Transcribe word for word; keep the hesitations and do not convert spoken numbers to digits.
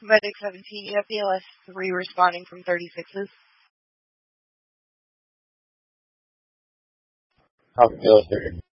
Medic seventeen, you have B L S three responding from thirty-sixes. Copy B L S three.